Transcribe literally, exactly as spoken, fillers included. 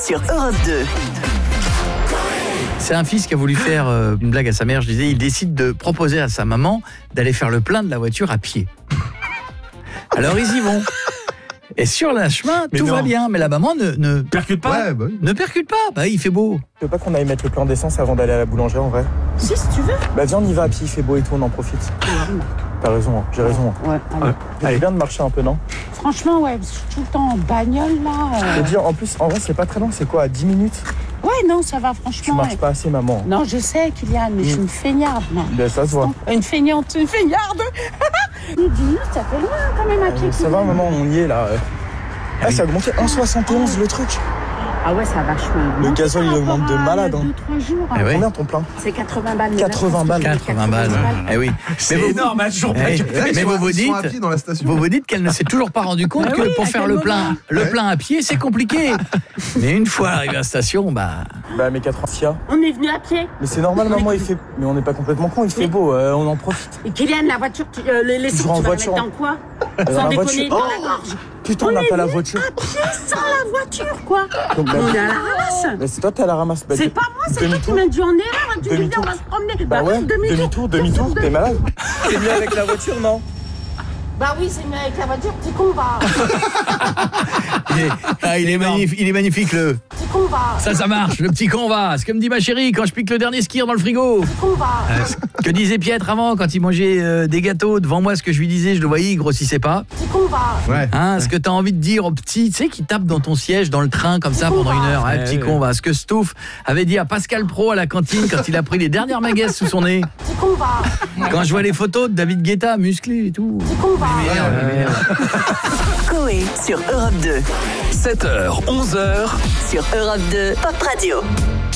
sur Europe deux. C'est un fils qui a voulu faire euh, une blague à sa mère. Je disais, il décide de proposer à sa maman d'aller faire le plein de la voiture à pied. Alors ils y vont. Et sur le chemin, mais tout non. va bien. Mais la maman ne, ne percute pas. Ouais, bah oui. Ne percute pas. Bah, il fait beau. Tu veux pas qu'on aille mettre le plein d'essence avant d'aller à la boulangerie en vrai? Si, si tu veux. Bah viens, on y va à pied, il fait beau et tout, on en profite. T'as raison, hein, j'ai raison. Ouais, allez. C'est ouais. bien de marcher un peu, non? Franchement, ouais, parce que je suis tout le temps en bagnole, là. Euh... Je veux dire, en plus, en vrai, c'est pas très long, c'est quoi, à dix minutes? Ouais, non, ça va, franchement. Tu marches ouais. pas assez, maman. Non, je sais, Kylian, mais mmh. je suis une feignarde, non. Ben, ça se voit. Une feignante, une feignarde. dix minutes, ça fait loin, quand même, à pied. Euh, ça va, maman, on y est, là. Ah, ah ça a augmenté un virgule soixante et onze, le truc. Ah ouais, ça a vachement. Le gasoil, il augmente de malade. deux trois jours. Eh oui. Combien ton plein? C'est quatre-vingts balles. quatre-vingts balles. quatre-vingts balles. Eh oui. C'est mais vous, énorme, hein, toujours pas. Eh, mais vous vous dites, vous vous dites qu'elle ne s'est toujours pas rendu compte ah que oui, pour faire le plein, le plein à pied, c'est compliqué. Mais une fois arrivé à la station, bah. Bah, mais quatre-vingts. On est venu à pied. Mais c'est normal, maman, il fait. Mais on n'est pas complètement con, il fait beau, euh, on en profite. Et Kylian, la voiture, tu, euh, les, les sous, tu vas voiture. mettre dans quoi? Sans déconner, dans la gorge. Putain, on n'a pas la voiture. À pied sans la voiture, quoi. Donc, bah, on est à la ramasse. Bah, c'est toi qui as la ramasse. Bah, c'est pas moi, c'est toi qui m'as dû en erreur. Tu dis, on va se promener. Bah, ouais, demi-tour, demi-tour, t'es malade. C'est mieux avec la voiture, non? Bah oui, c'est mieux avec la voiture, petit con, va. il, est, ah, il, est magnifique, il est magnifique, le... Petit con, va. Ça, ça marche, le petit con va. C'est comme dit ma chérie quand je pique le dernier skier dans le frigo. Petit con, va. Euh, que disait Pietre avant quand il mangeait euh, des gâteaux devant moi, ce que je lui disais, je le voyais, il grossissait pas. Petit con, va. Ouais. Hein, ce que t'as envie de dire au petit, tu sais, qui tape dans ton siège, dans le train, comme petit ça, pendant une heure. Hein, petit ouais, con ouais. va. Ce que Stouff avait dit à Pascal Pro à la cantine quand il a pris les dernières maguesses sous son nez. Petit con, va. Quand je vois les photos de David Guetta, musclé et tout. Petit con, va. Merde, merde. Coé sur Europe deux. sept heures, onze heures sur Europe deux Pop Radio.